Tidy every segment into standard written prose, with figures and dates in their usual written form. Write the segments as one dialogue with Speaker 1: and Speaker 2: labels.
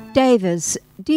Speaker 1: Davis,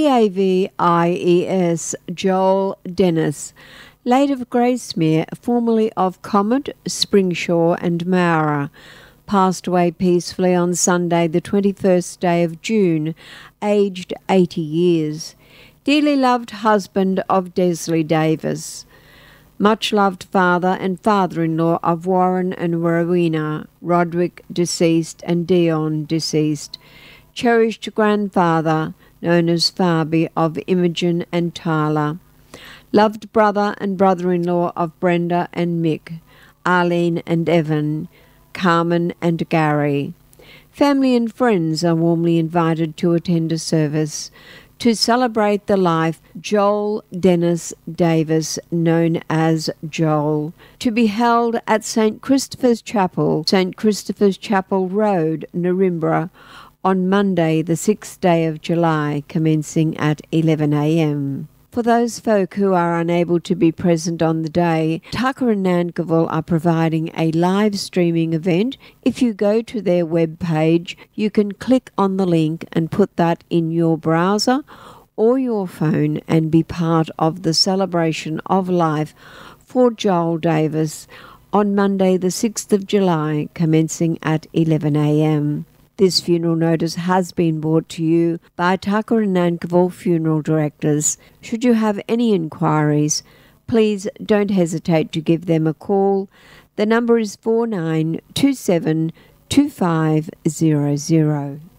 Speaker 1: Davies, Joel Dennis, late of Gracemere, formerly of Comet, Springshaw and Mara, passed away peacefully on Sunday the 21st day of June, aged 80 years. Dearly loved husband of Desley Davis. Much loved father and father-in-law of Warren and Rowena, Roderick deceased and Dion deceased. Cherished grandfather, known as Farby, of Imogen and Tyler. Loved brother and brother-in-law of Brenda and Mick, Arlene and Evan, Carmen and Gary. Family and friends are warmly invited to attend a service to celebrate the life Joel Dennis Davis, known as Joel, to be held at St. Christopher's Chapel, St. Christopher's Chapel Road, Narimbra, on Monday the 6th day of July, commencing at 11 a.m. For those folk who are unable to be present on the day, Tucker and Nankivell are providing a live streaming event. If you go to their web page, you can click on the link and put that in your browser or your phone and be part of the celebration of life for Joel Davis on Monday the 6th of July, commencing at 11 a.m. This funeral notice has been brought to you by Tucker and Nankivell Funeral Directors. Should you have any inquiries, please don't hesitate to give them a call. The number is 4927 2500.